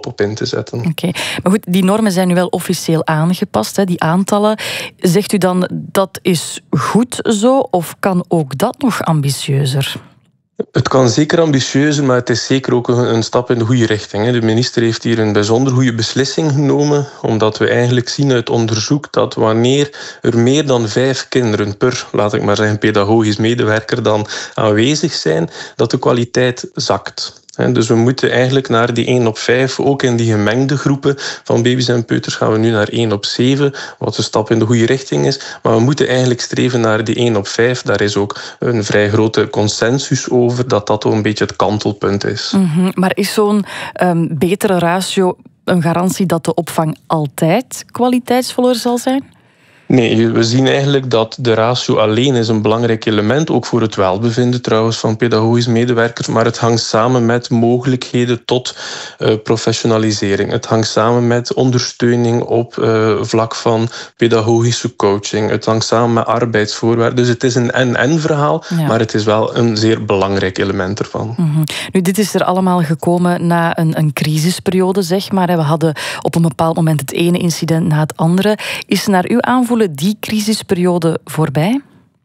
op in te zetten. Oké. Maar goed, die normen zijn nu wel officieel aangepast, hè, die aantallen. Zegt u dan dat is goed zo, of kan ook dat nog ambitieuzer? Het kan zeker ambitieuzer, maar het is zeker ook een stap in de goede richting. De minister heeft hier een bijzonder goede beslissing genomen, omdat we eigenlijk zien uit onderzoek dat wanneer er meer dan 5 kinderen per, laat ik maar zeggen, pedagogisch medewerker dan aanwezig zijn, dat de kwaliteit zakt. Dus we moeten eigenlijk naar die 1 op 5, ook in die gemengde groepen van baby's en peuters gaan we nu naar 1 op 7, wat een stap in de goede richting is. Maar we moeten eigenlijk streven naar die 1 op 5. Daar is ook een vrij grote consensus over dat een beetje het kantelpunt is. Maar is zo'n betere ratio een garantie dat de opvang altijd kwaliteitsvoller zal zijn? Nee, we zien eigenlijk dat de ratio alleen is een belangrijk element, ook voor het welbevinden trouwens van pedagogisch medewerkers, maar het hangt samen met mogelijkheden tot professionalisering. Het hangt samen met ondersteuning op vlak van pedagogische coaching. Het hangt samen met arbeidsvoorwaarden. Dus het is een en-en verhaal, maar het is wel een zeer belangrijk element ervan. Nu, dit is er allemaal gekomen na een crisisperiode, zeg maar. We hadden op een bepaald moment het ene incident na het andere. Is naar uw aanvoelen die crisisperiode voorbij?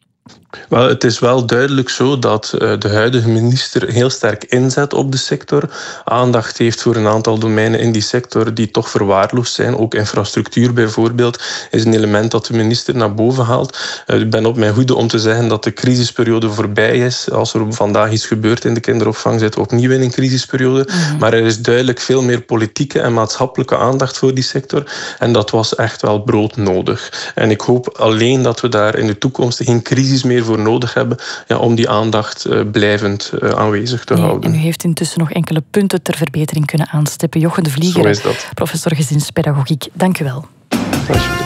Wel, het is wel duidelijk zo dat de huidige minister heel sterk inzet op de sector. Aandacht heeft voor een aantal domeinen in die sector die toch verwaarloosd zijn. Ook infrastructuur bijvoorbeeld is een element dat de minister naar boven haalt. Ik ben op mijn hoede om te zeggen dat de crisisperiode voorbij is. Als er vandaag iets gebeurt in de kinderopvang, zitten we opnieuw in een crisisperiode. Maar er is duidelijk veel meer politieke en maatschappelijke aandacht voor die sector. En dat was echt wel broodnodig. En ik hoop alleen dat we daar in de toekomst geen crisis meer voor nodig hebben om die aandacht blijvend aanwezig te houden. En u heeft intussen nog enkele punten ter verbetering kunnen aanstippen. Jochen de Vlieger, professor gezinspedagogiek, dank u wel.